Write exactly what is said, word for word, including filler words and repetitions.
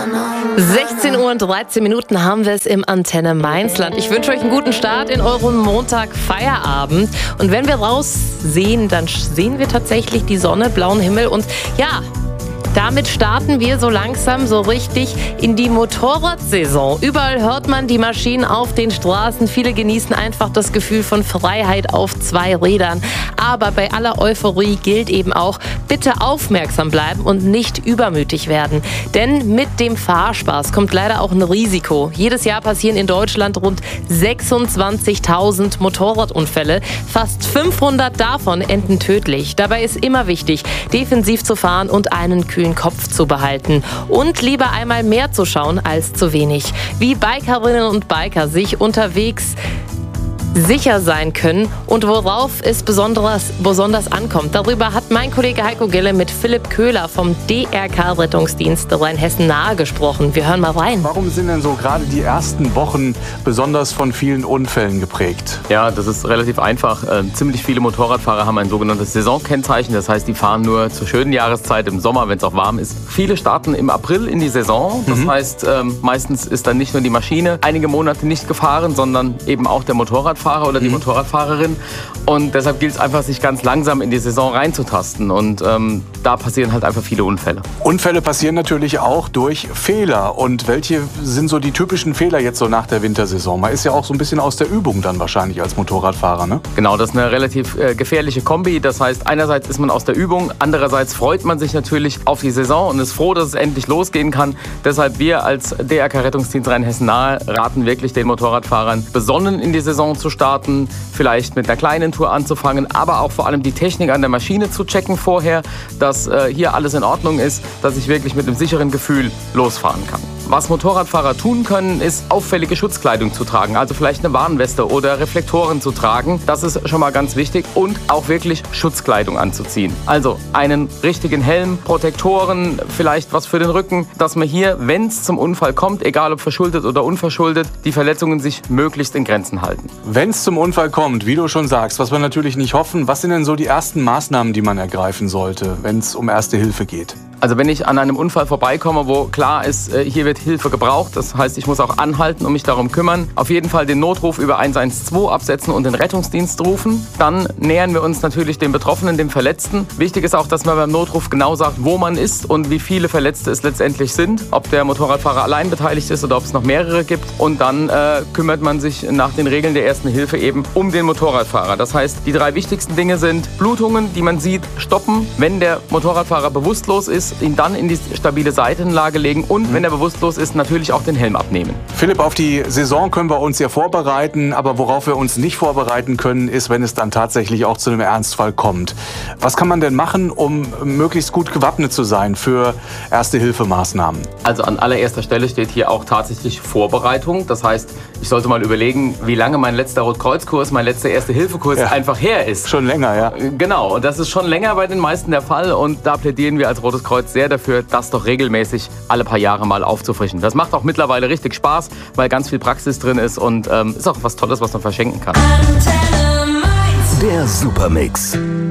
sechzehn Uhr und dreizehn Minuten haben wir es im Antenne Mainzland. Ich wünsche euch einen guten Start in euren Montag-Feierabend. Und wenn wir raussehen, dann sehen wir tatsächlich die Sonne, blauen Himmel und ja, damit starten wir so langsam so richtig in die Motorradsaison. Überall hört man die Maschinen auf den Straßen. Viele genießen einfach das Gefühl von Freiheit auf zwei Rädern. Aber bei aller Euphorie gilt eben auch, bitte aufmerksam bleiben und nicht übermütig werden. Denn mit dem Fahrspaß kommt leider auch ein Risiko. Jedes Jahr passieren in Deutschland rund sechsundzwanzigtausend Motorradunfälle. Fast fünfhundert davon enden tödlich. Dabei ist immer wichtig, defensiv zu fahren und einen kühlen Kopf zu behalten und lieber einmal mehr zu schauen als zu wenig. Wie Bikerinnen und Biker sich unterwegs sicher sein können und worauf es besonders, besonders ankommt. Darüber hat mein Kollege Heiko Gille mit Philipp Köhler vom D R K-Rettungsdienst Rheinhessen nahe gesprochen. Wir hören mal rein. Warum sind denn so gerade die ersten Wochen besonders von vielen Unfällen geprägt? Ja, das ist relativ einfach. Äh, ziemlich viele Motorradfahrer haben ein sogenanntes Saisonkennzeichen. Das heißt, die fahren nur zur schönen Jahreszeit im Sommer, wenn es auch warm ist. Viele starten im April in die Saison. Das mhm. heißt, ähm, meistens ist dann nicht nur die Maschine einige Monate nicht gefahren, sondern eben auch der Motorradfahrer oder die mhm. Motorradfahrerin. Und deshalb gilt es einfach, sich ganz langsam in die Saison reinzutasten. Und ähm, da passieren halt einfach viele Unfälle. Unfälle passieren natürlich auch durch Fehler. Und welche sind so die typischen Fehler jetzt so nach der Wintersaison? Man ist ja auch so ein bisschen aus der Übung dann wahrscheinlich als Motorradfahrer, ne? Genau, das ist eine relativ äh, gefährliche Kombi. Das heißt, einerseits ist man aus der Übung, andererseits freut man sich natürlich auf die Saison und ist froh, dass es endlich losgehen kann. Deshalb wir als D R K-Rettungsdienst Rheinhessen nahe raten wirklich den Motorradfahrern, besonnen in die Saison zu starten, vielleicht mit einer kleinen Tour anzufangen, aber auch vor allem die Technik an der Maschine zu checken vorher, dass äh, hier alles in Ordnung ist, dass ich wirklich mit einem sicheren Gefühl losfahren kann. Was Motorradfahrer tun können, ist auffällige Schutzkleidung zu tragen, also vielleicht eine Warnweste oder Reflektoren zu tragen. Das ist schon mal ganz wichtig und auch wirklich Schutzkleidung anzuziehen. Also einen richtigen Helm, Protektoren, vielleicht was für den Rücken, dass man hier, wenn es zum Unfall kommt, egal ob verschuldet oder unverschuldet, die Verletzungen sich möglichst in Grenzen halten. Wenn es zum Unfall kommt, wie du schon sagst, was wir natürlich nicht hoffen, was sind denn so die ersten Maßnahmen, die man ergreifen sollte, wenn es um Erste Hilfe geht? Also wenn ich an einem Unfall vorbeikomme, wo klar ist, hier wird Hilfe gebraucht, das heißt, ich muss auch anhalten und mich darum kümmern, auf jeden Fall den Notruf über eins eins zwei absetzen und den Rettungsdienst rufen. Dann nähern wir uns natürlich dem Betroffenen, dem Verletzten. Wichtig ist auch, dass man beim Notruf genau sagt, wo man ist und wie viele Verletzte es letztendlich sind, ob der Motorradfahrer allein beteiligt ist oder ob es noch mehrere gibt. Und dann äh, kümmert man sich nach den Regeln der Ersten Hilfe eben um den Motorradfahrer. Das heißt, die drei wichtigsten Dinge sind Blutungen, die man sieht, stoppen, wenn der Motorradfahrer bewusstlos ist, ihn dann in die stabile Seitenlage legen und, mhm. wenn er bewusstlos ist, natürlich auch den Helm abnehmen. Philipp, auf die Saison können wir uns ja vorbereiten, aber worauf wir uns nicht vorbereiten können, ist, wenn es dann tatsächlich auch zu einem Ernstfall kommt. Was kann man denn machen, um möglichst gut gewappnet zu sein für Erste-Hilfe-Maßnahmen? Also an allererster Stelle steht hier auch tatsächlich Vorbereitung. Das heißt, ich sollte mal überlegen, wie lange mein letzter Rotkreuzkurs, mein letzter Erste-Hilfe-Kurs ja. einfach her ist. Schon länger, ja. Genau, und das ist schon länger bei den meisten der Fall und da plädieren wir als Rotes Kreuz sehr dafür, das doch regelmäßig alle paar Jahre mal aufzufrischen. Das macht auch mittlerweile richtig Spaß, weil ganz viel Praxis drin ist und ähm, ist auch was Tolles, was man verschenken kann. Der Supermix.